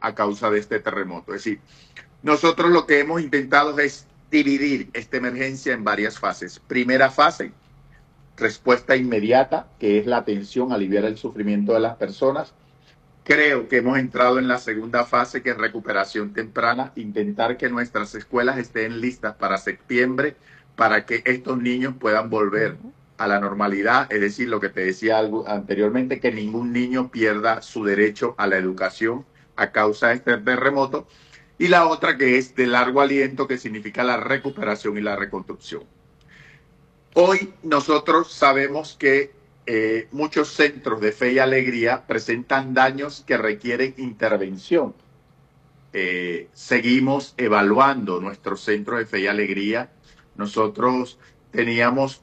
a causa de este terremoto. Es decir, nosotros lo que hemos intentado es dividir esta emergencia en varias fases. Primera fase, respuesta inmediata, que es la atención, aliviar el sufrimiento de las personas. Creo que hemos entrado en la segunda fase, que es recuperación temprana, intentar que nuestras escuelas estén listas para septiembre, para que estos niños puedan volver a la normalidad, es decir, lo que te decía anteriormente, que ningún niño pierda su derecho a la educación a causa de este terremoto, y la otra que es de largo aliento, que significa la recuperación y la reconstrucción. Hoy nosotros sabemos que muchos centros de fe y alegría presentan daños que requieren intervención. Seguimos evaluando nuestros centros de fe y alegría. Nosotros teníamos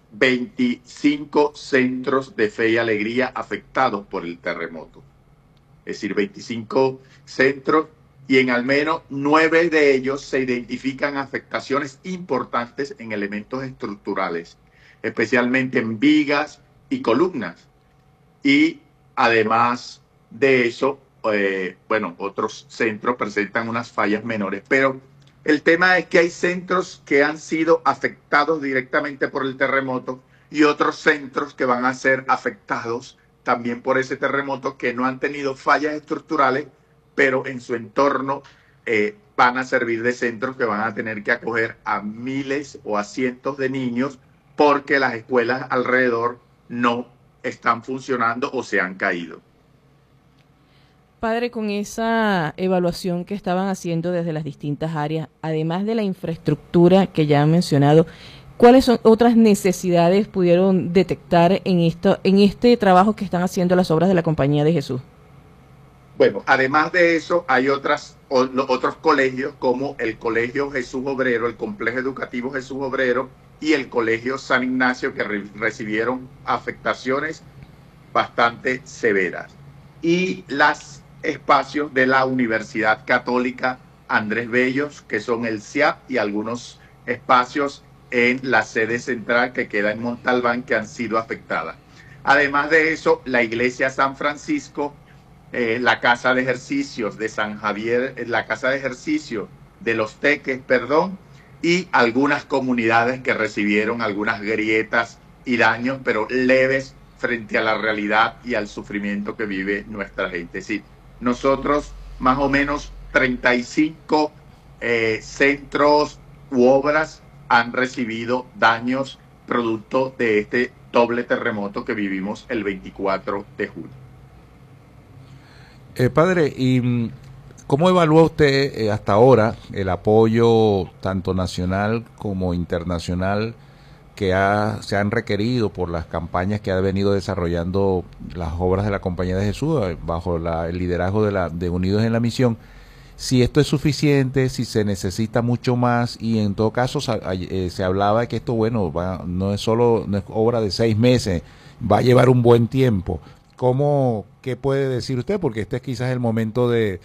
25 centros de fe y alegría afectados por el terremoto. Es decir, 25 centros, y en al menos 9 de ellos se identifican afectaciones importantes en elementos estructurales, especialmente en vigas y columnas. Y además de eso, bueno, otros centros presentan unas fallas menores, pero el tema es que hay centros que han sido afectados directamente por el terremoto y otros centros que van a ser afectados también por ese terremoto, que no han tenido fallas estructurales, pero en su entorno van a servir de centros que van a tener que acoger a miles o a cientos de niños, porque las escuelas alrededor no están funcionando o se han caído. Padre, con esa evaluación que estaban haciendo desde las distintas áreas, además de la infraestructura que ya han mencionado, ¿cuáles son otras necesidades pudieron detectar en este trabajo que están haciendo las obras de la Compañía de Jesús? Bueno, además de eso, hay otros colegios, como el Colegio Jesús Obrero, el Complejo Educativo Jesús Obrero y el Colegio San Ignacio, que recibieron afectaciones bastante severas. Y los espacios de la Universidad Católica Andrés Bellos, que son el CIAP, y algunos espacios en la sede central que queda en Montalbán, que han sido afectadas. Además de eso, la Iglesia San Francisco, la Casa de Ejercicios de San Javier, la Casa de Ejercicios de Los Teques, perdón, y algunas comunidades que recibieron algunas grietas y daños, pero leves frente a la realidad y al sufrimiento que vive nuestra gente. Es decir, nosotros más o menos 35 centros u obras han recibido daños producto de este doble terremoto que vivimos el 24 de julio. Padre, ¿y cómo evalúa usted hasta ahora el apoyo tanto nacional como internacional que se han requerido por las campañas que ha venido desarrollando las obras de la Compañía de Jesús bajo el liderazgo de Unidos en la Misión? Si esto es suficiente, si se necesita mucho más, y en todo caso se hablaba de que esto, bueno, no es obra de 6 meses, va a llevar un buen tiempo. ¿Qué puede decir usted? Porque este es quizás el momento de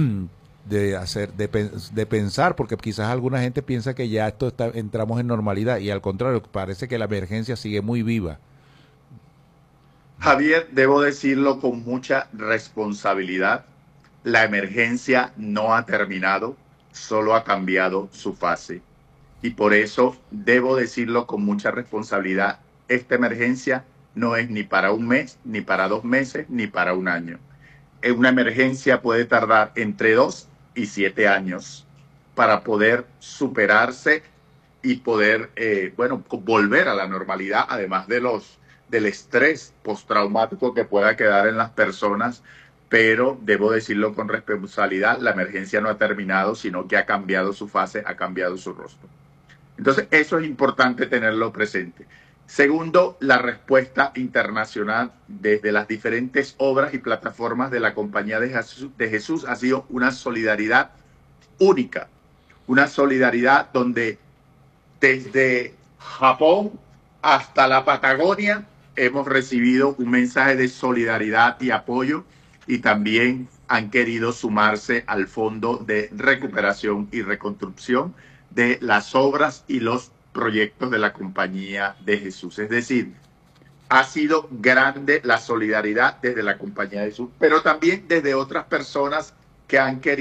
pensar, porque quizás alguna gente piensa que ya entramos en normalidad, y al contrario, parece que la emergencia sigue muy viva. Javier, debo decirlo con mucha responsabilidad, la emergencia no ha terminado, solo ha cambiado su fase. Y por eso debo decirlo con mucha responsabilidad, esta emergencia no es ni para un mes, ni para 2 meses, ni para un año. Una emergencia puede tardar entre 2 y 7 años para poder superarse y poder, bueno, volver a la normalidad, además del estrés postraumático que pueda quedar en las personas. Pero debo decirlo con responsabilidad, la emergencia no ha terminado, sino que ha cambiado su fase, ha cambiado su rostro. Entonces, eso es importante tenerlo presente. Segundo, la respuesta internacional desde las diferentes obras y plataformas de la Compañía de Jesús ha sido una solidaridad única, una solidaridad donde desde Japón hasta la Patagonia hemos recibido un mensaje de solidaridad y apoyo, y también han querido sumarse al Fondo de Recuperación y Reconstrucción de las obras y los proyectos de la Compañía de Jesús. Es decir, ha sido grande la solidaridad desde la Compañía de Jesús, pero también desde otras personas que han querido